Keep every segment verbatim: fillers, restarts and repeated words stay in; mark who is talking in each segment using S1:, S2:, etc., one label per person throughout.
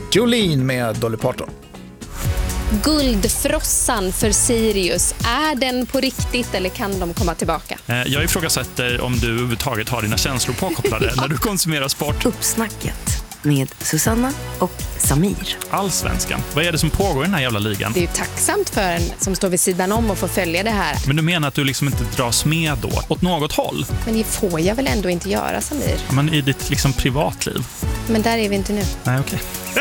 S1: Jolene med Dolly Parton.
S2: Guldfrossan för Sirius, är den på riktigt eller kan de komma tillbaka?
S3: Jag ifrågasätter om du överhuvudtaget har dina känslor påkopplade när du konsumerar sport.
S4: Uppsnacket med Susanna och Samir.
S3: Allsvenskan. Vad är det som pågår i den här jävla ligan?
S2: Det är ju tacksamt för en som står vid sidan om och får följa det här.
S3: Men du menar att du liksom inte dras med då? Åt något håll?
S2: Men det får jag väl ändå inte göra, Samir?
S3: Ja, men i ditt liksom privatliv.
S2: Men där är vi inte nu.
S3: Nej, okej. Okay.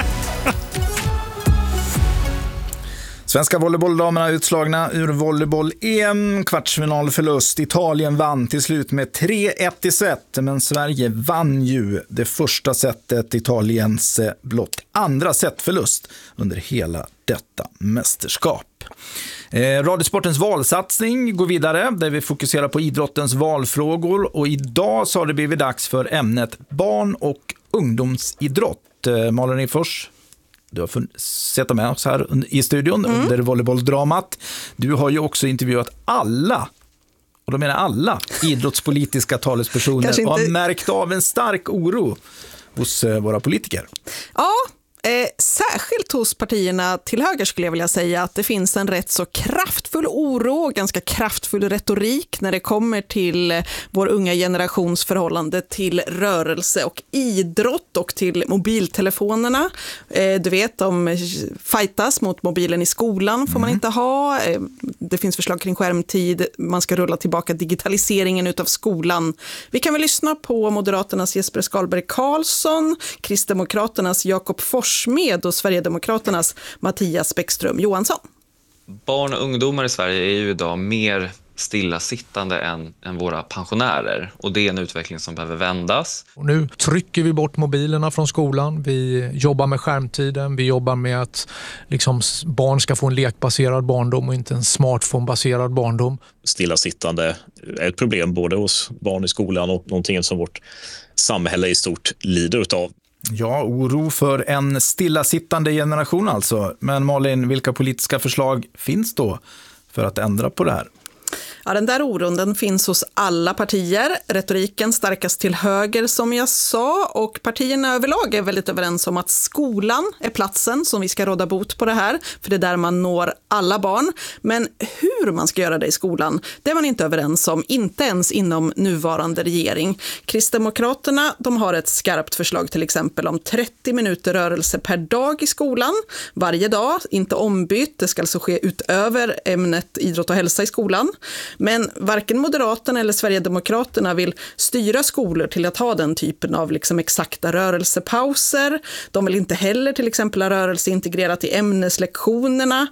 S1: Svenska volleybolldamerna utslagna ur volleyboll-E M. Kvartsfinalförlust. Italien vann till slut med tre ett i set. Men Sverige vann ju det första setet, Italiens blott andra setförlust under hela detta mästerskap. Eh, Radiosportens valsatsning går vidare där vi fokuserar på idrottens valfrågor. Och idag så har det blivit dags för ämnet barn- och ungdomsidrott. Eh, Malin Ifors, du har sett med oss här i studion mm. under volleybolldramat. Du har ju också intervjuat alla, och då menar alla, idrottspolitiska talespersoner inte... och har märkt av en stark oro hos våra politiker.
S5: Ja, Eh, särskilt hos partierna till höger skulle jag vilja säga att det finns en rätt så kraftfull oro och ganska kraftfull retorik när det kommer till vår unga generations förhållande till rörelse och idrott och till mobiltelefonerna. Eh, du vet, de fightas mot mobilen i skolan får man inte ha. Eh, det finns förslag kring skärmtid. Man ska rulla tillbaka digitaliseringen utav skolan. Vi kan väl lyssna på Moderaternas Jesper Skalberg Karlsson, Kristdemokraternas Jakob Fors med och Sverigedemokraternas Mattias Bäckström Johansson.
S6: Barn och ungdomar i Sverige är ju idag mer stillasittande än, än våra pensionärer. Och det är en utveckling som behöver vändas.
S7: Och nu trycker vi bort mobilerna från skolan. Vi jobbar med skärmtiden. Vi jobbar med att liksom, barn ska få en lekbaserad barndom och inte en smartphone-baserad barndom.
S8: Stillasittande är ett problem både hos barn i skolan och någonting som vårt samhälle i stort lider utav.
S1: Ja, oro för en stillasittande generation alltså. Men Malin, vilka politiska förslag finns då för att ändra på det här?
S5: Ja, den där oron den finns hos alla partier. Retoriken starkast till höger som jag sa och partierna överlag är väldigt överens om att skolan är platsen som vi ska råda bot på det här. För det är där man når alla barn. Men hur man ska göra det i skolan, det är man inte överens om. Inte ens inom nuvarande regering. Kristdemokraterna de har ett skarpt förslag till exempel om trettio minuter rörelse per dag i skolan. Varje dag, inte ombytt. Det ska alltså ske utöver ämnet idrott och hälsa i skolan. Men varken Moderaterna eller Sverigedemokraterna vill styra skolor till att ha den typen av liksom exakta rörelsepauser. De vill inte heller till exempel ha rörelse integrerat i ämneslektionerna.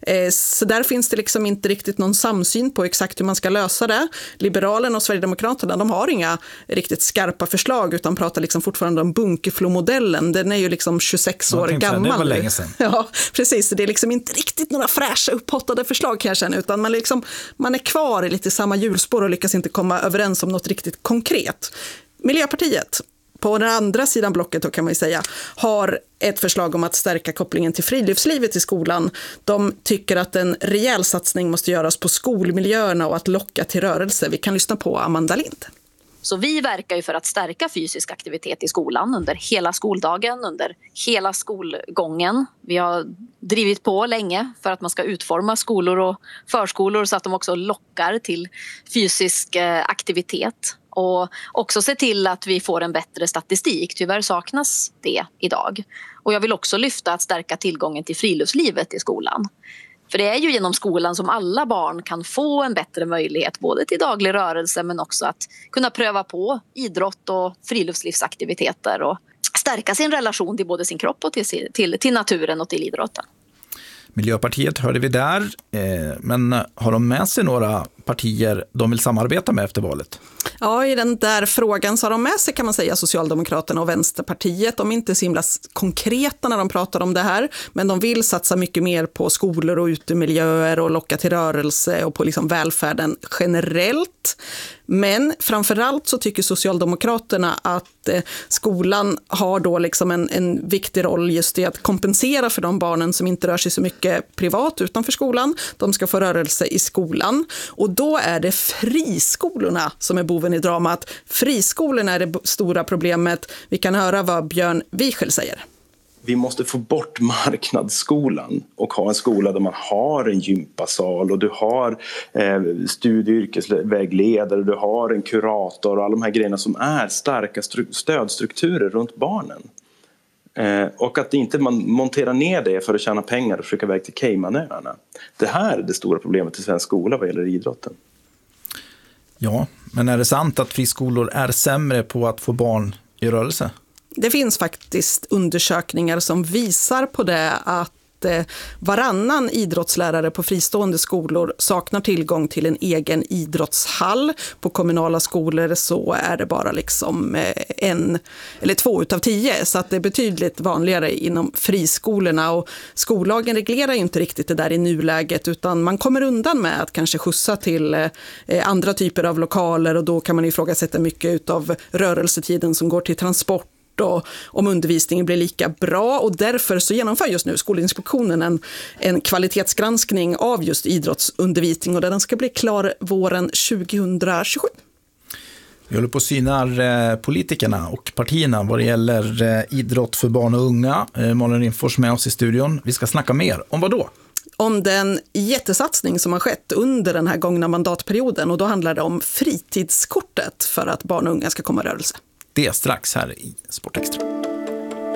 S5: Så där finns det liksom inte riktigt någon samsyn på exakt hur man ska lösa det. Liberalerna och Sverigedemokraterna de har inga riktigt skarpa förslag utan pratar liksom fortfarande om Bunkeflo-modellen. Den är ju liksom tjugosex år gammal.
S1: Det var länge sedan.
S5: Ja, precis. Det är liksom inte riktigt några fräscha upphottade förslag kan jag känna utan man, liksom, man är kvar i lite samma hjulspår och lyckas inte komma överens om något riktigt konkret. Miljöpartiet, på den andra sidan blocket då kan man ju säga, har ett förslag om att stärka kopplingen till friluftslivet i skolan. De tycker att en rejäl satsning måste göras på skolmiljöerna och att locka till rörelse. Vi kan lyssna på Amanda Lind.
S9: Så vi verkar ju för att stärka fysisk aktivitet i skolan under hela skoldagen, under hela skolgången. Vi har drivit på länge för att man ska utforma skolor och förskolor så att de också lockar till fysisk aktivitet. Och också se till att vi får en bättre statistik. Tyvärr saknas det idag. Och jag vill också lyfta att stärka tillgången till friluftslivet i skolan. För det är ju genom skolan som alla barn kan få en bättre möjlighet både till daglig rörelse men också att kunna pröva på idrott och friluftslivsaktiviteter och stärka sin relation till både sin kropp och till, till, till naturen och till idrotten.
S1: Miljöpartiet hörde vi där, eh, men har de med sig några partier de vill samarbeta med efter valet?
S5: Ja, i den där frågan så har de med sig kan man säga Socialdemokraterna och Vänsterpartiet. De är inte så himla konkreta när de pratar om det här, men de vill satsa mycket mer på skolor och utemiljöer och locka till rörelse och på liksom välfärden generellt. Men framförallt så tycker Socialdemokraterna att eh, skolan har då liksom en, en viktig roll just i att kompensera för de barnen som inte rör sig så mycket privat utanför skolan. De ska få rörelse i skolan. Och då är det friskolorna som är boven i dramat. Friskolorna är det stora problemet. Vi kan höra vad Björn Wiechel säger.
S10: vi måste få bort marknadsskolan och ha en skola där man har en gympasal och du har eh, studie- och yrkesvägledare, du har en kurator och alla de här grejerna som är starka stru- stödstrukturer runt barnen. Eh, och att inte man monterar ner det för att tjäna pengar och försöka iväg till Caymanöarna. Det här är det stora problemet i svensk skola vad gäller idrotten.
S1: Ja, men är det sant att friskolor är sämre på att få barn i rörelse?
S5: Det finns faktiskt undersökningar som visar på det, att varannan idrottslärare på fristående skolor saknar tillgång till en egen idrottshall. På kommunala skolor så är det bara liksom en eller två utav tio, så att det är betydligt vanligare inom friskolorna, och skollagen reglerar ju inte riktigt det där i nuläget, utan man kommer undan med att kanske skjutsa till andra typer av lokaler, och då kan man ifrågasätta mycket utav rörelsetiden som går till transport och om undervisningen blir lika bra, och därför så genomför just nu Skolinspektionen en, en kvalitetsgranskning av just idrottsundervisning, och den ska bli klar våren tjugohundratjugosju.
S1: Vi håller på att synar politikerna och partierna vad det gäller idrott för barn och unga. Malin Rimfors med oss i studion. Vi ska snacka mer om vad då?
S5: Om den jättesatsning som har skett under den här gångna mandatperioden, och då handlar det om fritidskortet för att barn och unga ska komma i rörelse.
S1: Det är strax här i Sportextra.